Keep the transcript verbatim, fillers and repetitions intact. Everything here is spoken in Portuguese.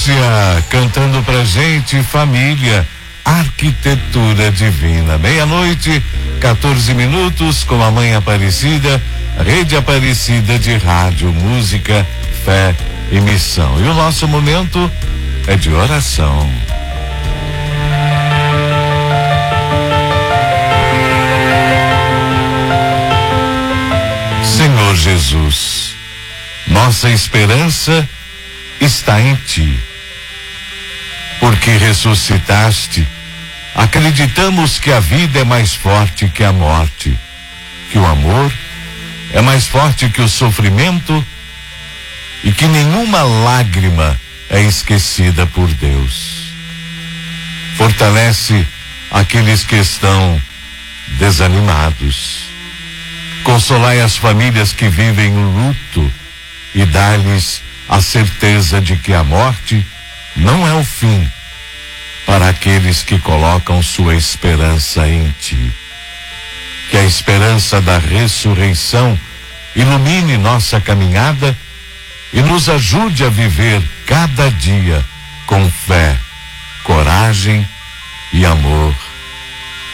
Lúcia cantando pra gente, família, arquitetura divina. Meia-noite, quatorze minutos, com a Mãe Aparecida, Rede Aparecida de Rádio, Música, Fé e Missão. E o nosso momento é de oração. Senhor Jesus, nossa esperança está em Ti. Porque ressuscitaste, acreditamos que a vida é mais forte que a morte, que o amor é mais forte que o sofrimento e que nenhuma lágrima é esquecida por Deus. Fortalece aqueles que estão desanimados. Consolai as famílias que vivem o luto e dá-lhes a certeza de que a morte não é o fim para aqueles que colocam sua esperança em Ti. Que a esperança da ressurreição ilumine nossa caminhada e nos ajude a viver cada dia com fé, coragem e amor.